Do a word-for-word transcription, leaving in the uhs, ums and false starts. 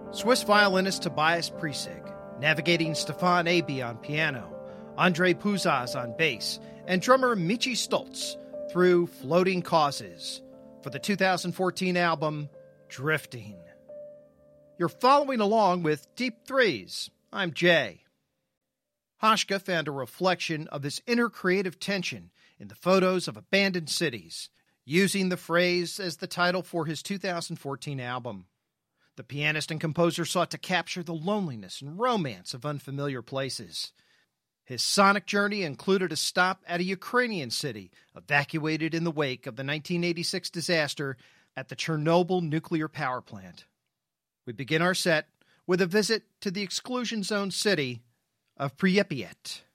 Swiss violinist Tobias Priesig, navigating Stefan Aby on piano, Andre Puzaz on bass, and drummer Michi Stoltz through Floating Causes for the two thousand fourteen album Drifting. You're following along with Deep Threes. I'm Jay. Hauschka found a reflection of this inner creative tension in the photos of abandoned cities, using the phrase as the title for his two thousand fourteen album. The pianist and composer sought to capture the loneliness and romance of unfamiliar places. His sonic journey included a stop at a Ukrainian city evacuated in the wake of the nineteen eighty-six disaster at the Chernobyl nuclear power plant. We begin our set with a visit to the exclusion zone city of Pripyat.